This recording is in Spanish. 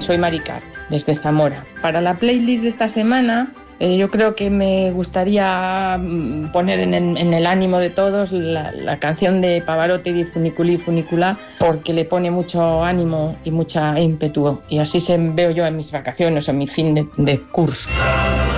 soy Maricar, desde Zamora. Para la playlist de esta semana, yo creo que me gustaría poner en el ánimo de todos la canción de Pavarotti di Funiculi Funicula, porque le pone mucho ánimo y mucha ímpetu, y así veo yo en mis vacaciones o en mi fin de curso.